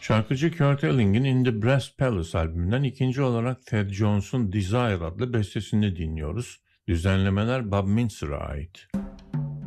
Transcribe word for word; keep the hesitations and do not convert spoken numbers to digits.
Şarkıcı Kurt Elling'in In the Brass Palace albümünden ikinci olarak Ted Jones'un Desire adlı bestesini dinliyoruz. Düzenlemeler Bob Mintzer'a ait.